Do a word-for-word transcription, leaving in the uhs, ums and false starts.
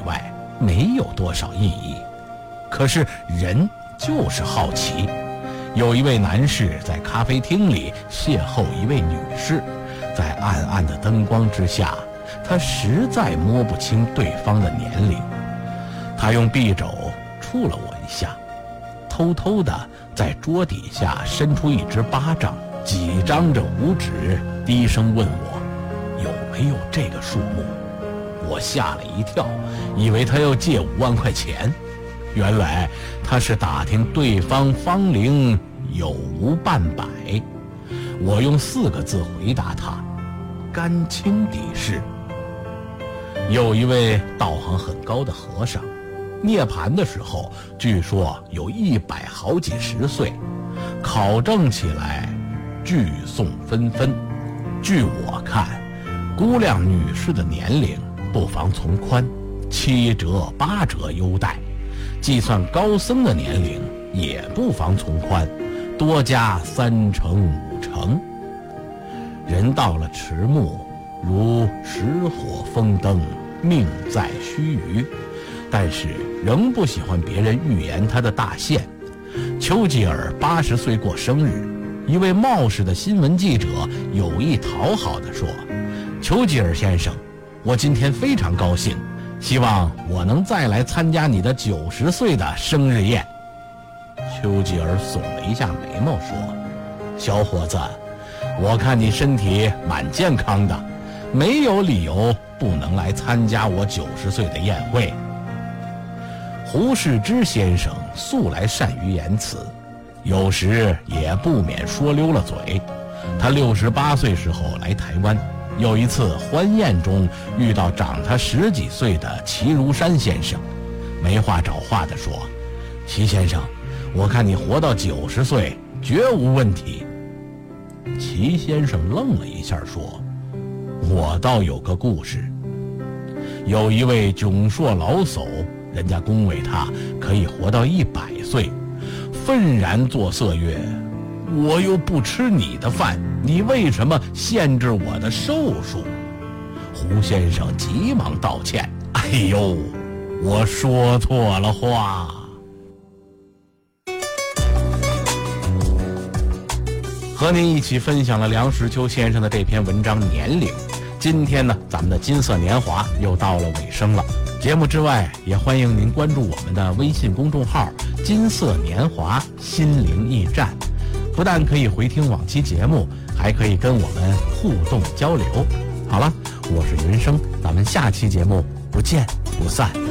外没有多少意义。可是人就是好奇。有一位男士在咖啡厅里邂逅一位女士，在暗暗的灯光之下，他实在摸不清对方的年龄。他用臂肘触了我一下，偷偷地在桌底下伸出一只巴掌，几张着五指，低声问我有没有这个数目。我吓了一跳，以为他要借五万块钱，原来他是打听对方芳龄有无半百。我用四个字回答他：甘青抵世。有一位道行很高的和尚，涅槃的时候据说有一百好几十岁，考证起来聚讼纷纷。据我看，估量女士的年龄不妨从宽，七折八折优待；计算高僧的年龄也不妨从宽，多加三成五成。人到了迟暮，如石火风灯，命在须臾，但是仍不喜欢别人预言他的大限。丘吉尔八十岁过生日，一位冒失的新闻记者有意讨好地说：丘吉尔先生，我今天非常高兴，希望我能再来参加你的九十岁的生日宴。丘吉尔耸了一下眉毛说：小伙子，我看你身体蛮健康的，没有理由不能来参加我九十岁的宴会。胡适之先生素来善于言辞，有时也不免说溜了嘴。他六十八岁时候来台湾，有一次欢宴中遇到长他十几岁的齐如山先生，没话找话地说：齐先生，我看你活到九十岁绝无问题。齐先生愣了一下说：我倒有个故事。有一位炯硕老叟，人家恭维他可以活到一百岁，愤然作色曰：我又不吃你的饭，你为什么限制我的寿数？胡先生急忙道歉：哎呦，我说错了话。和您一起分享了梁实秋先生的这篇文章《年龄》。今天呢，咱们的金色年华又到了尾声了。节目之外，也欢迎您关注我们的微信公众号“金色年华心灵驿站”，不但可以回听往期节目，还可以跟我们互动交流。好了，我是云生，咱们下期节目不见不散。